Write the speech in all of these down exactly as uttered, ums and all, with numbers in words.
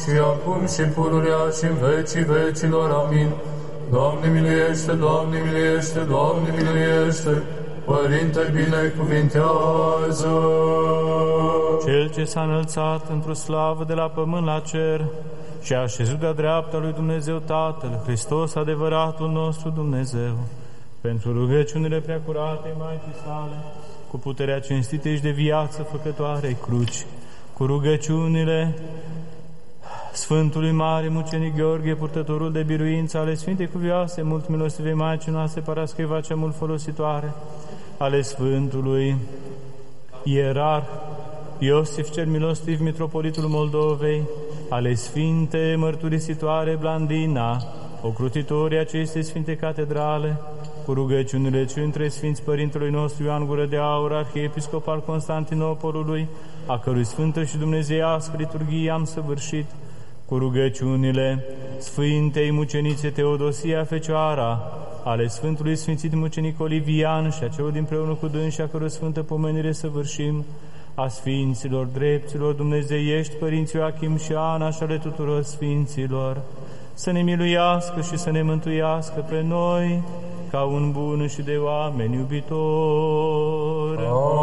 și acum și pururea și în vecii vecilor. Amin. Doamne miluiește, Doamne miluiește, Doamne miluiește, Părinte binecuvintează. Cel ce s-a înălțat într-o slavă de la pământ la cer și a așezut de-a dreapta lui Dumnezeu Tatăl, Hristos adevăratul nostru Dumnezeu, pentru rugăciunile preacurate Maicii sale, cu puterea cinstită și de viață făcătoarei cruci, cu rugăciunile Sfântului Mare Mucenic Gheorghe, purtătorul de biruință, ale Sfintei Cuvioase, mult milostive Maicii noastre, Parasceva cea mult folositoare, ale Sfântului Ierarh Iosif cel milostiv, Mitropolitul Moldovei, ale Sfinte Mărturisitoare Blandina, ocrutitorii acestei Sfinte Catedrale, cu rugăciunile între Sfinți Părintelui nostru Ioan Gură de Aur, Arhiepiscop al Constantinopolului, a cărui Sfântă și Dumnezeiască liturghie am săvârșit, cu rugăciunile Sfintei Mucenițe Teodosia Fecioara, ale Sfântului Sfințit Mucenic Olivian și a celor dinpreună cu dânsi, a cărui Sfântă Pomenire săvârșim, a Sfinților drepților dumnezeiești, Părinții Ioachim și Ana și ale tuturor Sfinților, să ne miluiască și să ne mântuiască pe noi, ca un bun și de oameni iubitor.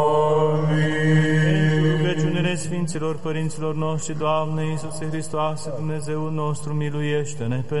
Amin. Rugăciunile Sfinților Părinților noștri, Doamne Iisuse Hristoase, Dumnezeul nostru, miluiește-ne pe